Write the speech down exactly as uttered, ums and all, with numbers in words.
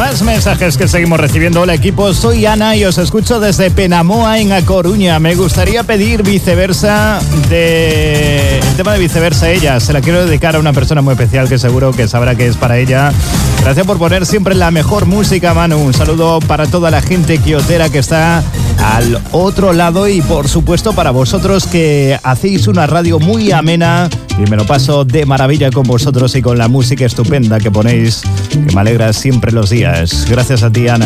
Más mensajes que seguimos recibiendo. Hola equipo, soy Ana y os escucho desde Penamoa en A Coruña. Me gustaría pedir Viceversa de... El tema de Viceversa ella. Se la quiero dedicar a una persona muy especial que seguro que sabrá que es para ella. Gracias por poner siempre la mejor música, Manu. Un saludo para toda la gente quiotera que está al otro lado y por supuesto para vosotros que hacéis una radio muy amena y me lo paso de maravilla con vosotros y con la música estupenda que ponéis, que me alegra siempre los días. Gracias a ti, Ana.